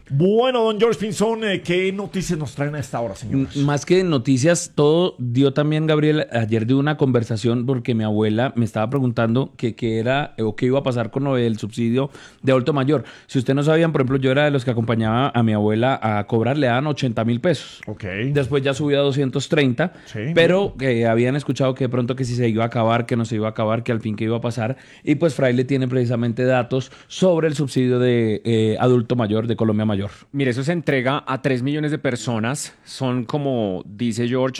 Bueno, don George Pinzón, ¿qué noticias nos traen a esta hora, señores? Más que noticias, todo dio también, Gabriel, ayer de una conversación porque mi abuela me estaba preguntando qué era o qué iba a pasar con lo del subsidio de adulto mayor. Si ustedes no sabían, por ejemplo, yo era de los que acompañaba a mi abuela a cobrar, le daban 80,000 pesos. Ok. Después ya subió a 230, Sí, pero habían escuchado que de pronto que si se iba a acabar, que no se iba a acabar, que al fin que iba a pasar. Y pues Fraile tiene precisamente datos sobre el subsidio de adulto mayor de Colombia Mayor. Mire, eso se entrega a 3 millones de personas, son como dice George,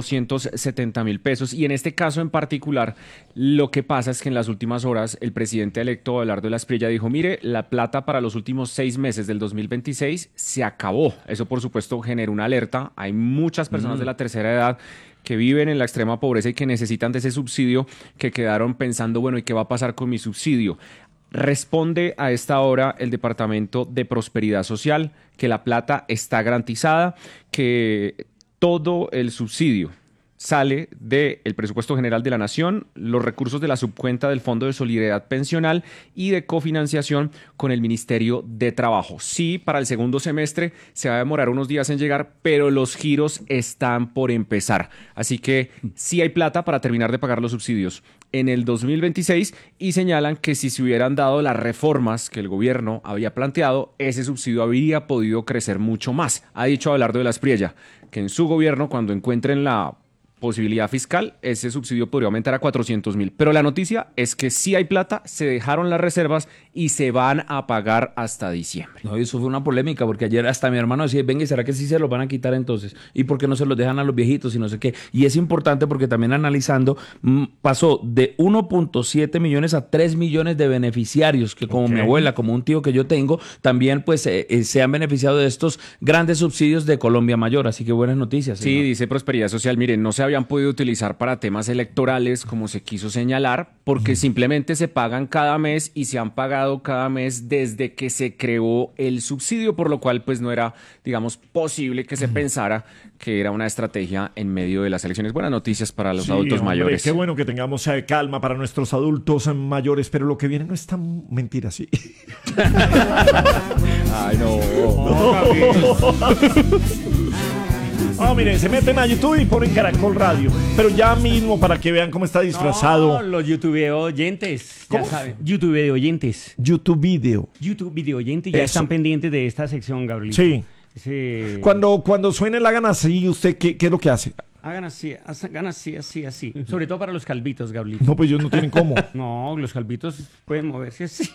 270,000 pesos. Y en este caso en particular, lo que pasa es que en las últimas horas el presidente electo Abelardo de la Espriella dijo, mire, la plata para los últimos 6 meses del 2026 se acabó. Eso por supuesto genera una alerta. Hay muchas personas de la tercera edad que viven en la extrema pobreza y que necesitan de ese subsidio, que quedaron pensando, bueno, ¿y qué va a pasar con mi subsidio? Responde a esta hora el Departamento de Prosperidad Social que la plata está garantizada, que todo el subsidio sale del presupuesto general de la Nación, los recursos de la subcuenta del Fondo de Solidaridad Pensional y de cofinanciación con el Ministerio de Trabajo. Sí, para el segundo semestre se va a demorar unos días en llegar, pero los giros están por empezar. Así que sí hay plata para terminar de pagar los subsidios en el 2026 y señalan que si se hubieran dado las reformas que el gobierno había planteado, ese subsidio habría podido crecer mucho más. Ha dicho Abelardo de la Espriella que en su gobierno, cuando encuentren la posibilidad fiscal, ese subsidio podría aumentar a 400,000. Pero la noticia es que sí hay plata, se dejaron las reservas y se van a pagar hasta diciembre. No, eso fue una polémica porque ayer hasta mi hermano decía, venga, ¿será que sí se los van a quitar entonces? ¿Y por qué no se los dejan a los viejitos y no sé qué? Y es importante porque también analizando, pasó de 1.7 millones a 3 millones de beneficiarios que como mi abuela, como un tío que yo tengo, también pues se han beneficiado de estos grandes subsidios de Colombia Mayor. Así que buenas noticias. Sí, dice Prosperidad Social, miren, no se habían podido utilizar para temas electorales como se quiso señalar, porque simplemente se pagan cada mes y se han pagado cada mes desde que se creó el subsidio, por lo cual pues no era, digamos, posible que se pensara que era una estrategia en medio de las elecciones. Buenas noticias para los adultos mayores. Qué bueno que tengamos calma para nuestros adultos mayores, pero lo que viene no es tan mentira, sí. Ay, no. Miren, se meten a YouTube y ponen Caracol Radio. Pero ya mismo para que vean cómo está disfrazado. No, los YouTube oyentes. ¿Cómo? Ya saben. YouTube de oyentes. YouTube Video. YouTube video oyentes ya Eso. están pendientes de esta sección, Gabriel. Sí. Ese... Cuando suene el hagan así, ¿usted qué es lo que hace? Hagan así, así. Sobre todo para los calvitos, Gabriel. No, pues ellos no tienen cómo. No, los calvitos pueden moverse así.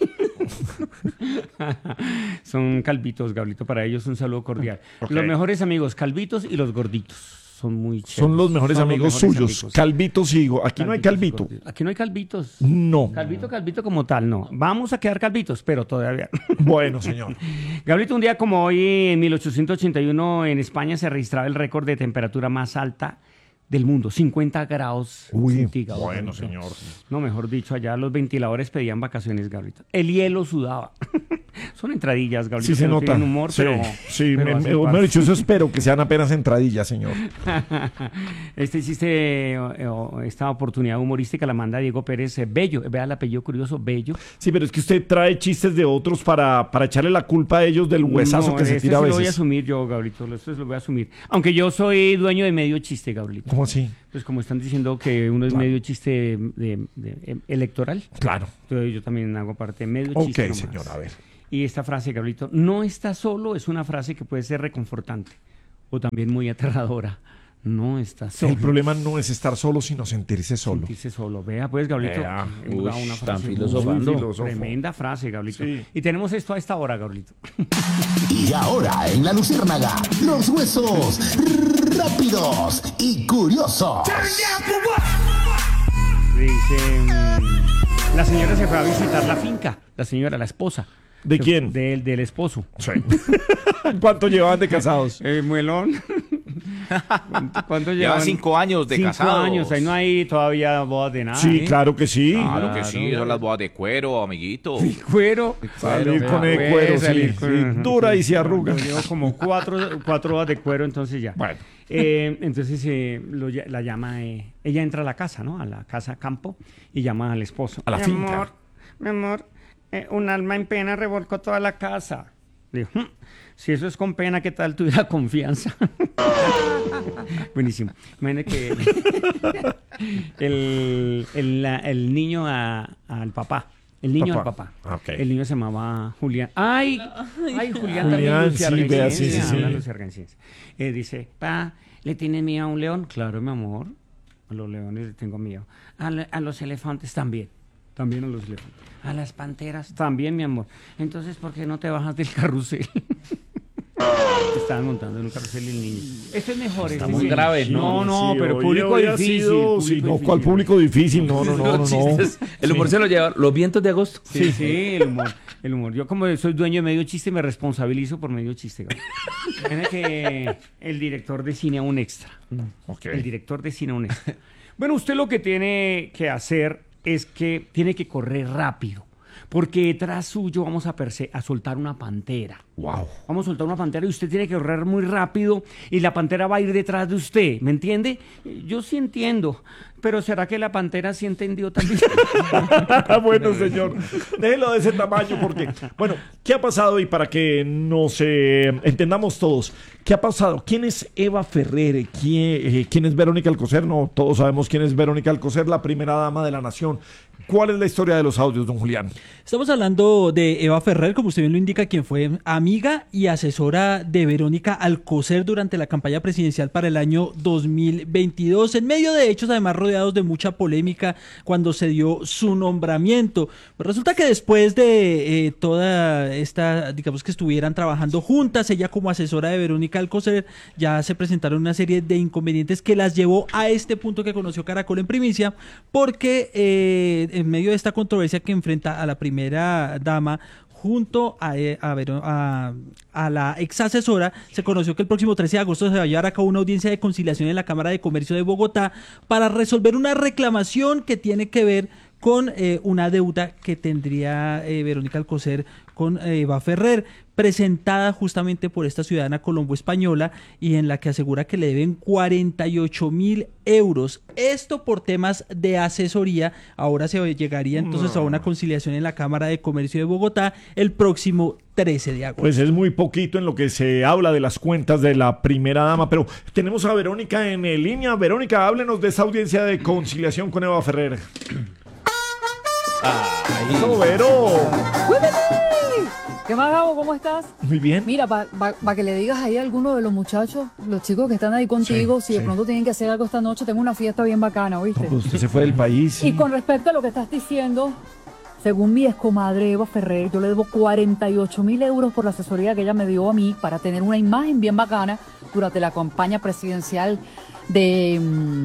Son calvitos, Gablito. Para ellos un saludo cordial. Okay. Los mejores amigos, calvitos y los gorditos. Son muy chéveres. Son los mejores Son los amigos mejores suyos. amigos. Calvito sigo. Aquí no hay Calvitos y calvito. gorditos. Aquí no hay calvitos. No. Calvito como tal, no. Vamos a quedar calvitos, pero todavía no. Bueno, señor. Gablito, un día como hoy, en 1881, en España se registraba el récord de temperatura más alta del mundo, 50 grados centígrados. Bueno, Gablito. señor. No, mejor dicho, allá los ventiladores pedían vacaciones, Gablito. El hielo sudaba. Son entradillas, Gablito. Sí se que no nota. tienen humor, Sí, sí, pero hace me parte. he dicho, eso espero que sean apenas entradillas, señor. Esta oportunidad humorística la manda Diego Pérez Bello. Vea el apellido curioso, Bello. Sí, pero es que usted trae chistes de otros para echarle la culpa a ellos del huesazo No, que se ese tira a sí lo voy a veces. asumir yo, Gablito. Esto lo voy a asumir. Aunque yo soy dueño de medio chiste, Gablito. ¿Cómo así? Pues como están diciendo que uno es Claro. medio chiste electoral, Claro. entonces yo también hago parte de medio Ok, chiste nomás. señor, a ver. Y esta frase, Gablito, no está solo, es una frase que puede ser reconfortante o también muy aterradora. No está solo. El problema no es estar solo, sino sentirse solo. Sentirse solo. Vea, pues, Gablito. Vea. Una Uy, frase tan muy filosofando. filósofo. Tremenda frase, Gablito. Sí. Y tenemos esto a esta hora, Gablito. Y ahora en La Luciérnaga, los huesos rápidos y curiosos. Dice, la señora se fue a visitar la finca. La señora, la esposa. ¿De quién? Del esposo. Sí. ¿Cuánto llevaban de casados? Muelón. ¿Cuánto Lleva llevan? 5 años de 5 casados. años. Ahí no hay todavía bodas de nada. Sí, claro que sí. Claro que sí, son las bodas de cuero, amiguito. Cuero. Salir con el Puede cuero, sí, salir sí. con- Dura y se arruga. Yo llevo como cuatro horas de cuero, entonces ya. Bueno. Entonces la llama, ella entra a la casa, ¿no? A la casa campo y llama al esposo. A la finca. Mi amor, un alma en pena revolcó toda la casa. Digo, si eso es con pena, ¿qué tal tuviera confianza? Buenísimo. Imagínate que el niño al papá. El niño al papá. Ok. El niño se llamaba Julián. ¡Ay, Julián Julián, también! sí, vea, sí, sí, sí. Habla luciargensiense. Dice, pa, ¿le tiene miedo a un león? Claro, mi amor. A los leones le tengo miedo. A los elefantes también. También a los elefantes. A las panteras también, mi amor. Entonces, ¿por qué no te bajas del carrusel? Estaban montando en un carrusel el niño. Esto es mejor. Está muy grave, ¿no? No, Sí, pero hoy público había difícil. sido- sí, no, ¿cuál público difícil? No. Los chistes, el humor se lo lleva. Los vientos de agosto. Sí, el humor. Yo como soy dueño de medio chiste, me responsabilizo por medio chiste. Tiene que el director de cine a un extra. Ok. El director de cine a un extra. Bueno, usted lo que tiene que hacer es que tiene que correr rápido. Porque detrás suyo vamos a soltar una pantera. Wow. Vamos a soltar una pantera y usted tiene que correr muy rápido y la pantera va a ir detrás de usted, ¿me entiende? Yo sí entiendo, pero ¿será que la pantera sí entendió también? Bueno, señor, déjelo de ese tamaño porque, bueno, ¿qué ha pasado? Y para que nos entendamos todos, ¿qué ha pasado? ¿Quién es Eva Ferrer? ¿Quién es Verónica Alcocer? No, todos sabemos quién es Verónica Alcocer, la primera dama de la nación. ¿Cuál es la historia de los audios, don Julián? Estamos hablando de Eva Ferrer, como usted bien lo indica, quien fue amiga y asesora de Verónica Alcocer durante la campaña presidencial para el año 2022, en medio de hechos además rodeados de mucha polémica cuando se dio su nombramiento. Pues resulta que después de toda esta, digamos que estuvieran trabajando juntas, ella como asesora de Verónica Alcocer, ya se presentaron una serie de inconvenientes que las llevó a este punto que conoció Caracol en primicia, porque en medio de esta controversia que enfrenta a la primera dama junto a la ex asesora, se conoció que el próximo 13 de agosto se va a llevar a cabo una audiencia de conciliación en la Cámara de Comercio de Bogotá para resolver una reclamación que tiene que ver con una deuda que tendría Verónica Alcocer con Eva Ferrer, presentada justamente por esta ciudadana colombo-española y en la que asegura que le deben 48.000 euros. Esto por temas de asesoría. Ahora se llegaría entonces a una conciliación en la Cámara de Comercio de Bogotá el próximo 13 de agosto. Pues es muy poquito en lo que se habla de las cuentas de la primera dama, pero tenemos a Verónica en línea. Verónica, háblenos de esa audiencia de conciliación con Eva Ferrer. ¡Eso, Vero! ¿Qué más, Gabo? ¿Cómo estás? Muy bien. Mira, para que le digas ahí a alguno de los muchachos, los chicos que están ahí contigo, Sí, si de sí. pronto tienen que hacer algo esta noche, tengo una fiesta bien bacana, ¿oíste? No, pues usted se fue del país. Y con respecto a lo que estás diciendo, según mi excomadre Eva Ferrer, yo le debo 48.000 euros por la asesoría que ella me dio a mí para tener una imagen bien bacana durante la campaña presidencial de...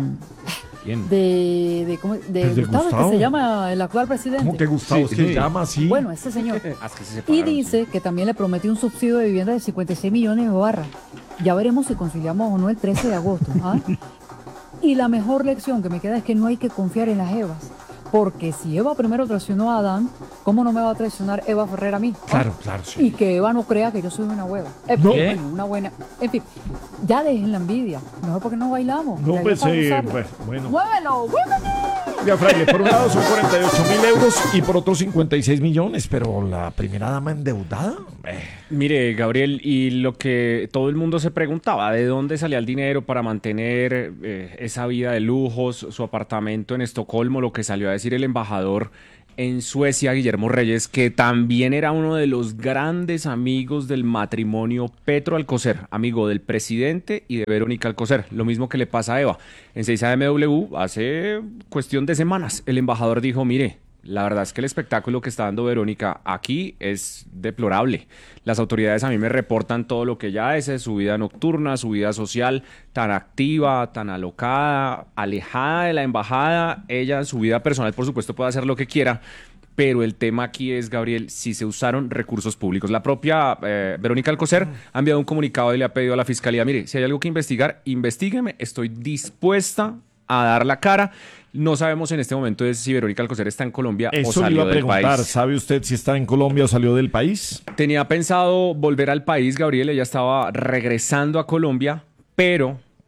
de Pues de Gustavo, Gustavo. que se llama el actual presidente. ¿Cómo que Gustavo Sí, se sí. llama así? Bueno, ese señor. Es que se Y separaron. dice que también le prometió un subsidio de vivienda de 56 millones de barras. Ya veremos si conciliamos o no el 13 de agosto. ¿Ah? Y la mejor lección que me queda es que no hay que confiar en las Evas. Porque si Eva primero traicionó a Adán, ¿cómo no me va a traicionar Eva Ferrer a mí? ¿Ah? Claro, claro, sí. Y que Eva no crea que yo soy una hueva. No. Bueno, una buena. En fin, ya dejen la envidia. Mejor porque no bailamos. No, Ya pues, para usarla. pues, bueno. ¡Muévelo! ¡Muévelo! Ya, Fraile, por un lado son 48.000 euros y por otro 56 millones, pero la primera dama endeudada. Mire, Gabriel, y lo que todo el mundo se preguntaba, ¿de dónde salía el dinero para mantener esa vida de lujos, su apartamento en Estocolmo? Lo que salió a decir el embajador en Suecia, Guillermo Reyes, que también era uno de los grandes amigos del matrimonio Petro Alcocer, amigo del presidente y de Verónica Alcocer. Lo mismo que le pasa a Eva. En 6AMW, hace cuestión de semanas, el embajador dijo, mire, la verdad es que el espectáculo que está dando Verónica aquí es deplorable. Las autoridades a mí me reportan todo lo que ella hace, su vida nocturna, su vida social, tan activa, tan alocada, alejada de la embajada. Ella en su vida personal, por supuesto, puede hacer lo que quiera. Pero el tema aquí es, Gabriel, si se usaron recursos públicos. La propia Verónica Alcocer ha enviado un comunicado y le ha pedido a la Fiscalía, mire, si hay algo que investigar, investígueme, estoy dispuesta a dar la cara. No sabemos en este momento si Verónica Alcocer está en Colombia o Eso le salió iba a del preguntar. país. ¿Sabe usted si está en Colombia o salió del país? Tenía pensado volver al país, Gabriel, ella estaba regresando a Colombia, pero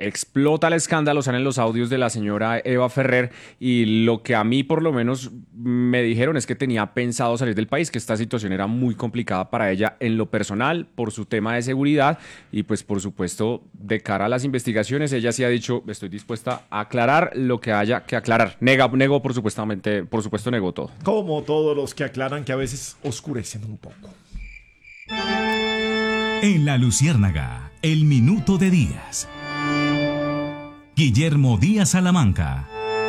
explota el escándalo, salen los audios de la señora Eva Ferrer y lo que a mí por lo menos me dijeron es que tenía pensado salir del país, que esta situación era muy complicada para ella en lo personal, por su tema de seguridad y pues por supuesto de cara a las investigaciones, ella sí ha dicho estoy dispuesta a aclarar lo que haya que aclarar. Negó por supuesto negó todo. Como todos los que aclaran que a veces oscurecen un poco. En La Luciérnaga, el minuto de Díaz. Guillermo Díaz Salamanca.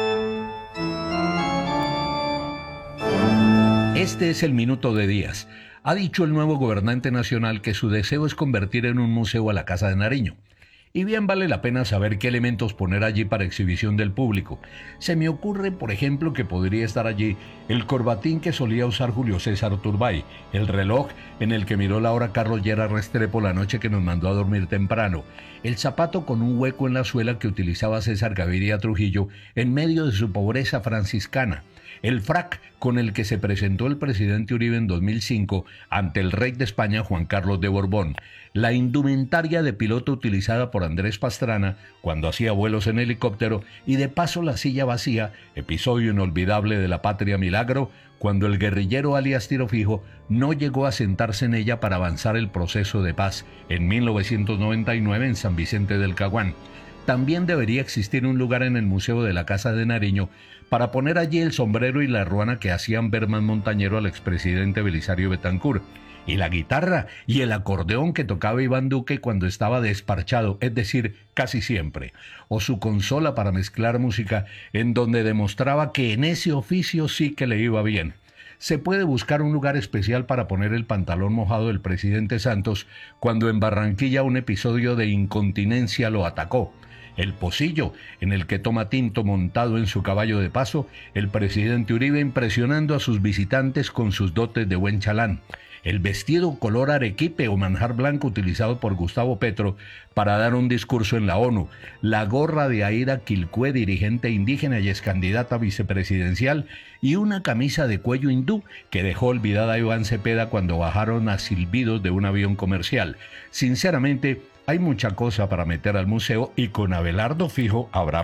Este es el minuto de Díaz. Ha dicho el nuevo gobernante nacional que su deseo es convertir en un museo a la Casa de Nariño. Y bien vale la pena saber qué elementos poner allí para exhibición del público. Se me ocurre, por ejemplo, que podría estar allí el corbatín que solía usar Julio César Turbay, el reloj en el que miró la hora Carlos Llera Restrepo la noche que nos mandó a dormir temprano, el zapato con un hueco en la suela que utilizaba César Gaviria Trujillo en medio de su pobreza franciscana, el frac con el que se presentó el presidente Uribe en 2005 ante el rey de España Juan Carlos de Borbón, la indumentaria de piloto utilizada por Andrés Pastrana cuando hacía vuelos en helicóptero y de paso la silla vacía, episodio inolvidable de la Patria Milagro, cuando el guerrillero alias Tiro Fijo no llegó a sentarse en ella para avanzar el proceso de paz en 1999 en San Vicente del Caguán. También debería existir un lugar en el Museo de la Casa de Nariño para poner allí el sombrero y la ruana que hacían ver más montañero al expresidente Belisario Betancur, y la guitarra y el acordeón que tocaba Iván Duque cuando estaba desparchado, es decir, casi siempre, o su consola para mezclar música en donde demostraba que en ese oficio sí que le iba bien. Se puede buscar un lugar especial para poner el pantalón mojado del presidente Santos cuando en Barranquilla un episodio de incontinencia lo atacó. El pocillo en el que toma tinto montado en su caballo de paso, el presidente Uribe impresionando a sus visitantes con sus dotes de buen chalán. El vestido color arequipe o manjar blanco utilizado por Gustavo Petro para dar un discurso en la ONU, la gorra de Aida Quilcue, dirigente indígena y ex candidata vicepresidencial, y una camisa de cuello hindú que dejó olvidada a Iván Cepeda cuando bajaron a silbidos de un avión comercial. Sinceramente, hay mucha cosa para meter al museo y con Abelardo Fijo habrá